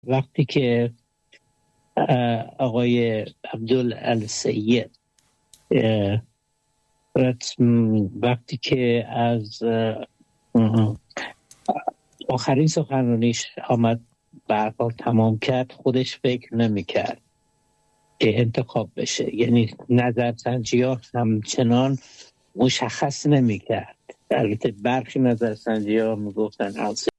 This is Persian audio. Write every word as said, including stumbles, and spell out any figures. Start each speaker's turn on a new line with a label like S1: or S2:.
S1: وقتی که آقای عبدالسید وقتی که از آخرین سخنرانیش آمد برحال تمام کرد، خودش فکر نمی کرد که انتخاب بشه. یعنی نظرسنجی ها همچنان مشخص نمی کرد. البته برخی نظرسنجی ها می گفتن